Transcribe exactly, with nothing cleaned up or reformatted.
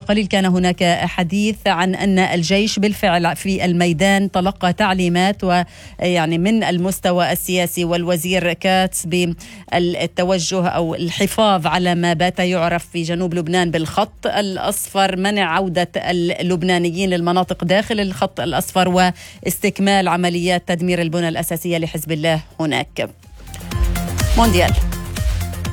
قليل كان هناك حديث عن أن الجيش بالفعل في الميدان تلقى تعليمات ويعني من المستوى السياسي والوزير كاتس بالتوجه أو الحفاظ على ما بات يعرف في جنوب لبنان بالخط الأصفر، منع عودة اللبنانيين للمناطق داخل الخط الأصفر واستكمال عمليات تدمير البنى الأساسية لحزب الله هناك. مونديال.